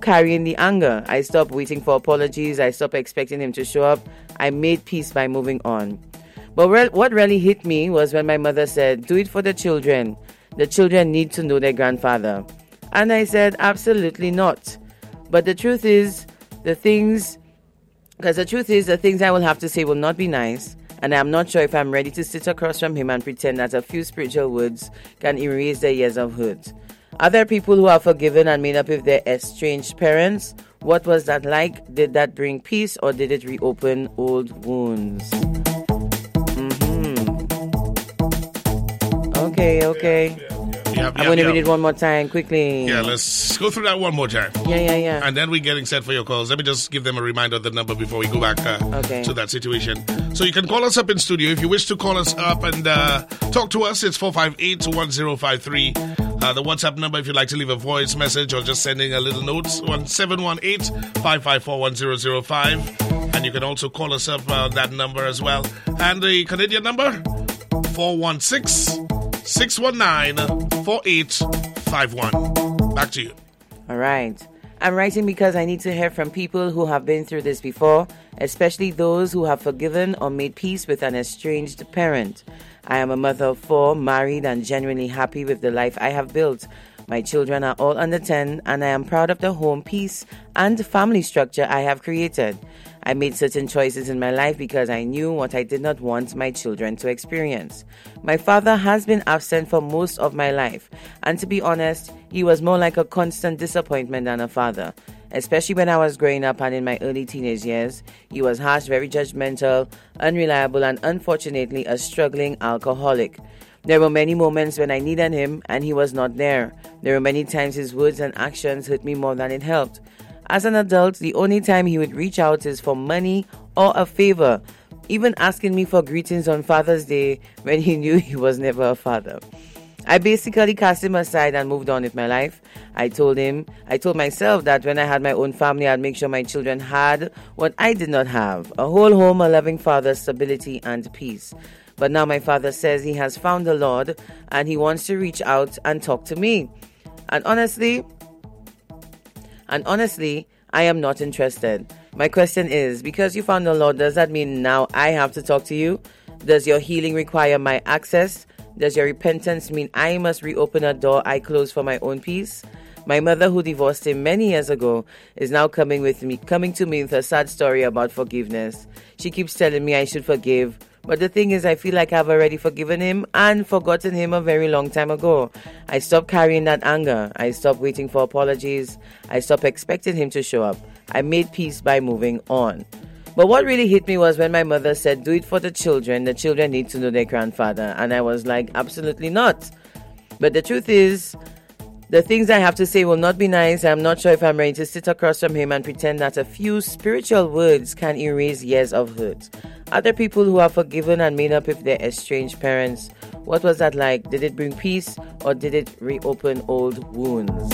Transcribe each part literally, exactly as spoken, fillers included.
carrying the anger. I stopped waiting for apologies. I stopped expecting him to show up. I made peace by moving on. But re- what really hit me was when my mother said, do it for the children. The children need to know their grandfather. And I said, absolutely not. But the truth is, the things, because the truth is, the things I will have to say will not be nice. And I'm not sure if I'm ready to sit across from him and pretend that a few spiritual words can erase the years of hurt. Are there people who are forgiven and made up with their estranged parents? What was that like? Did that bring peace or did it reopen old wounds? Mm-hmm. Okay, okay. Yeah, yeah, yeah. Yep, I'm yep, going to yep. read it one more time, quickly. Yeah, let's go through that one more time. Yeah, yeah, yeah. And then we're getting set for your calls. Let me just give them a reminder of the number before we go back uh, Okay. to that situation. So you can call us up in studio. If you wish to call us up and uh, talk to us, it's four five eight, one zero five three. Uh, the WhatsApp number, if you'd like to leave a voice message or just sending a little note, one seven one eight, five five four, one zero zero five. And you can also call us up uh, that number as well. And the Canadian number, four one six, six one nine, four eight five one. Back to you. All right. I'm writing because I need to hear from people who have been through this before, especially those who have forgiven or made peace with an estranged parent. I am a mother of four, married and genuinely happy with the life I have built. My children are all under ten, and I am proud of the home, peace, and family structure I have created. I made certain choices in my life because I knew what I did not want my children to experience. My father has been absent for most of my life, and to be honest, he was more like a constant disappointment than a father. Especially when I was growing up and in my early teenage years, he was harsh, very judgmental, unreliable, and unfortunately a struggling alcoholic. There were many moments when I needed him and he was not there. There were many times his words and actions hurt me more than it helped. As an adult, the only time he would reach out is for money or a favor, even asking me for greetings on Father's Day when he knew he was never a father. I basically cast him aside and moved on with my life. I told him, I told myself that when I had my own family, I'd make sure my children had what I did not have: a whole home, a loving father, stability, and peace. But now my father says he has found the Lord and he wants to reach out and talk to me. And honestly, and honestly, I am not interested. My question is, because you found the Lord, does that mean now I have to talk to you? Does your healing require my access? Does your repentance mean I must reopen a door I closed for my own peace? My mother, who divorced him many years ago, is now coming with me, coming to me with a sad story about forgiveness. She keeps telling me I should forgive, but the thing is, I feel like I've already forgiven him and forgotten him a very long time ago. I stopped carrying that anger. I stopped waiting for apologies. I stopped expecting him to show up. I made peace by moving on. But what really hit me was when my mother said, do it for the children. The children need to know their grandfather. And I was like, absolutely not. But the truth is, the things I have to say will not be nice. I'm not sure if I'm ready to sit across from him and pretend that a few spiritual words can erase years of hurt. Are there people who are forgiven and made up with their estranged parents? What was that like? Did it bring peace or did it reopen old wounds?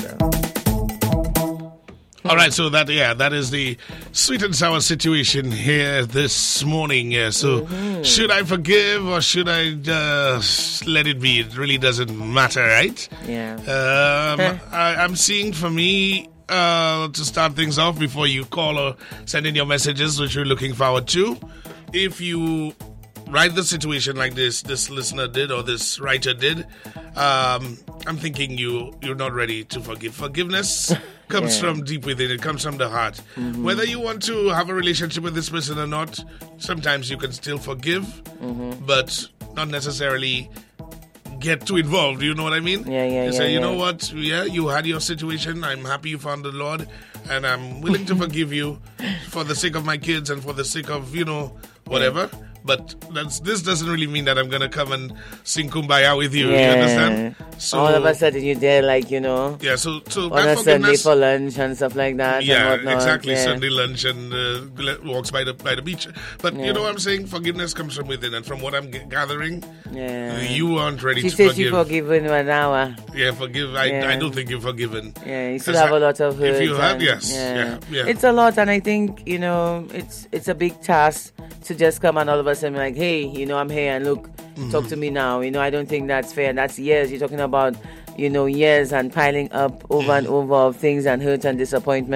All right, so that, yeah, that is the sweet and sour situation here this morning. Yeah, so mm-hmm. Should I forgive or should I just let it be? It really doesn't matter, right? Yeah. Um, I, I'm seeing for me, uh, to start things off before you call or send in your messages, which we're looking forward to, if you write the situation like this, this listener did or this writer did, um, I'm thinking you, you're not ready to forgive. Forgiveness comes yeah. from deep within. It comes from the heart. Mm-hmm. Whether you want to have a relationship with this person or not, sometimes you can still forgive, mm-hmm. but not necessarily get too involved. You know what I mean? Yeah, yeah, you yeah. say, you yeah. know what? Yeah, you had your situation. I'm happy you found the Lord, and I'm willing to forgive you for the sake of my kids and for the sake of, you know, whatever. Yeah. But that's, this doesn't really mean that I'm going to come and sing Kumbaya with you. Yeah. You understand? So, all of a sudden you're there, like, you know. Yeah, so, so on a Sunday for lunch and stuff like that. Yeah, and whatnot. exactly. Yeah. Sunday lunch and uh, walks by the by the beach. But yeah. you know what I'm saying? Forgiveness comes from within. And from what I'm g- gathering, yeah. you aren't ready she to says forgive. She says she's forgiven one hour. Yeah, forgive. I, yeah. I don't think you're forgiven. Yeah, you still have I, a lot of hurt. If you have, and, yes. Yeah. Yeah, yeah. It's a lot, and I think, you know, it's it's a big task to just come and all of a sudden be like, hey, you know, I'm here and look, mm-hmm. talk to me now. You know, I don't think that's fair. That's years. You're talking about, you know, years and piling up over and over of things and hurt and disappointment.